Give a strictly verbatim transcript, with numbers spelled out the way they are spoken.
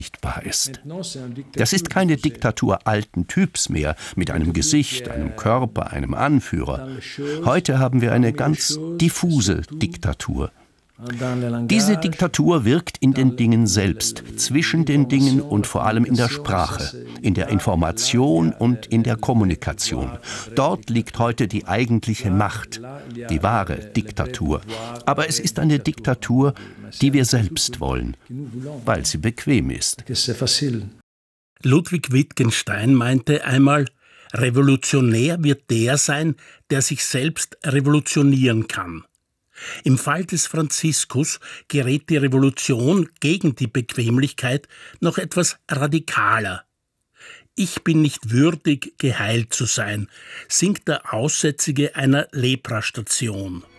sichtbar ist. Das ist keine Diktatur alten Typs mehr, mit einem Gesicht, einem Körper, einem Anführer. Heute haben wir eine ganz diffuse Diktatur. Diese Diktatur wirkt in den Dingen selbst, zwischen den Dingen und vor allem in der Sprache, in der Information und in der Kommunikation. Dort liegt heute die eigentliche Macht, die wahre Diktatur. Aber es ist eine Diktatur, die wir selbst wollen, weil sie bequem ist. Ludwig Wittgenstein meinte einmal, Revolutionär wird der sein, der sich selbst revolutionieren kann. Im Fall des Franziskus gerät die Revolution gegen die Bequemlichkeit noch etwas radikaler. Ich bin nicht würdig, geheilt zu sein, singt der Aussätzige einer Leprastation.